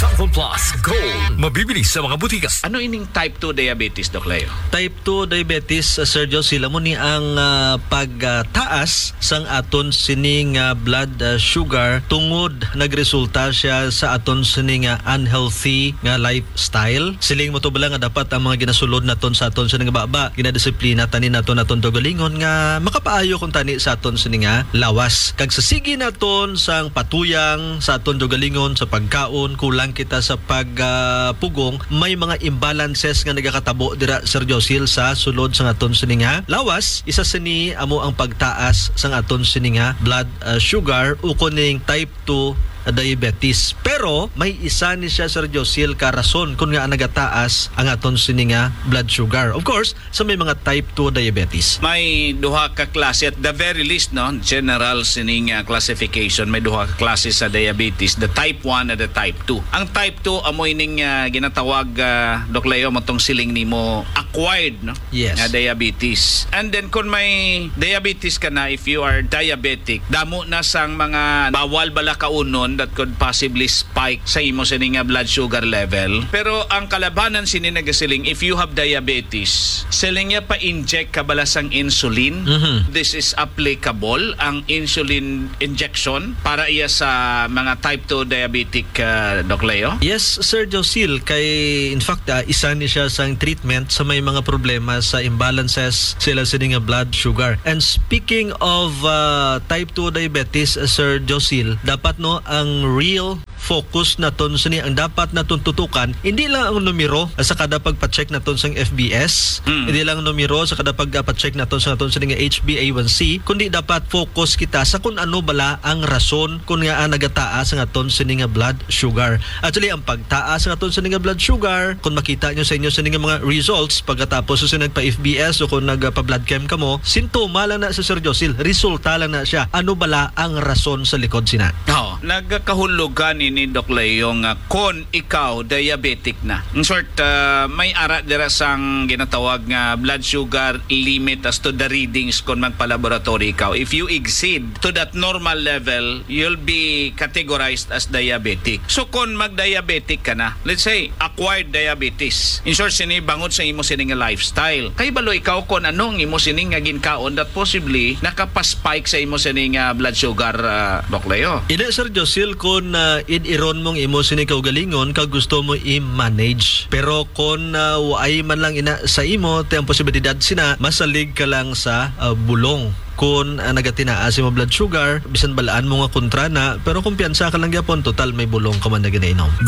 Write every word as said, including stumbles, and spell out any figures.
Southern Plus Gold. Mabibili sa mga butikas. Ano ining type two diabetes, Doc Leo? Type two diabetes, uh, Sergio, sila mo ni ang uh, pagtaas sang aton sining uh, blood uh, sugar tungod nagresulta siya sa aton sining uh, unhealthy nga lifestyle. Siling mo to bala nga dapat ang mga ginasulod naton sa aton sining baba, ginadisiplina tanin naton aton dogalingon nga makapaayo kung tani sa aton sining nga lawas. Kag sa sige naton sang patuyang sa aton dogalingon sa pagkaon, kulang kita sa pagpugong, uh, may mga imbalances nga nagakatabo dira, Sergio Sil, sa sulod sa aton sining nga lawas. Isa sini amo ang pagtaas sa aton sining nga blood uh, sugar o kuning type two diabetes. Pero may isa ni siya, Sergio Sil, ka rason kung nga nagataas ang aton sini nga blood sugar. Of course, sa may mga type two diabetes. May duha ka klase at the very least, no, general sining uh, classification, may duha ka klase sa diabetes, the type one and the type two. Ang type two amoy ning uh, ginatawag uh, Doc Leo matong siling nimo acquired, no? Yes. Nga diabetes. And then kung may diabetes ka na, if you are diabetic, damo na sang mga bawal bala kaunon that could possibly spike sa imo sining nga blood sugar level. Pero ang kalabanan sini nagasiling, if you have diabetes, siling niya pa inject ka bala sang insulin. Mm-hmm. This is applicable ang insulin injection para iya sa mga type two diabetic, uh, Doc Leo. Yes, Sergio Sil, kay in fact uh, isa ni siya sang treatment sa may mga problema sa imbalances sila sining nga blood sugar. And speaking of uh, type two diabetes, uh, Sergio Sil, dapat no ang real focus naton sini ang dapat naton tutukan, hindi lang ang numero sa kada pagpa-check naton sang F B S, mm. hindi lang ang numero sa kada pagpa-check naton sa naton sini nga H b A one C, kundi dapat focus kita sa kung ano bala ang rason kung nga nagataas ang aton sini nga blood sugar. Actually, ang pagtaas ang aton sini nga blood sugar, kung makita nyo sa inyo sini nga mga results pagkatapos sa nagpa-F B S o kung nagpa-blood chem ka mo, sintoma lang na sa Sergio Sil, resulta lang na siya. Ano bala ang rason sa likod sina? Oh, nagkahulugan ni Doc Leo nga kung ikaw diabetic na. In short, uh, may ara dira sang ginatawag nga blood sugar limit as to the readings kung magpa-laboratory ikaw. If you exceed to that normal level, you'll be categorized as diabetic. So kung mag-diabetic ka na, let's say acquired diabetes, in short, sini bangon sa imo sining nga lifestyle. Kay balo ikaw kung anong imo sining nga ginkaon that possibly nakapaspike sa imo sining nga blood sugar, uh, Doc Leo. Ina, Sergio Sil, kung uh, id-iron mong imo sini kaugalingon kag gusto mo i-manage. Pero kung uh, waay man lang ina sa imo, te ang posibilidad sina masalig ka lang sa uh, bulong. Kung uh, nagatinaas mo blood sugar, bisan balaan mo nga kontra na, pero kumpiyansa ka lang gyapon, total may bulong ka man na ginainom.